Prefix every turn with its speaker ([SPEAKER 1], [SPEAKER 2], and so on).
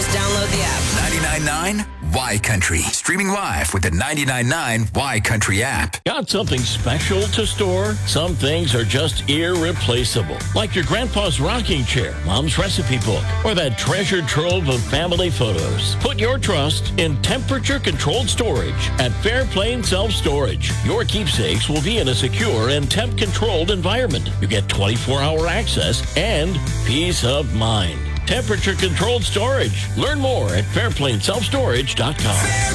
[SPEAKER 1] Just download the app.
[SPEAKER 2] 99.9 Y Country. Streaming live with the 99.9 Y Country app.
[SPEAKER 3] Got something special to store? Some things are just irreplaceable. Like your grandpa's rocking chair, mom's recipe book, or that treasured trove of family photos. Put your trust in temperature-controlled storage at Fairplane Self-Storage. Your keepsakes will be in a secure and temp-controlled environment. You get 24-hour access and peace of mind. Temperature-controlled storage. Learn more at fairplaneselfstorage.com.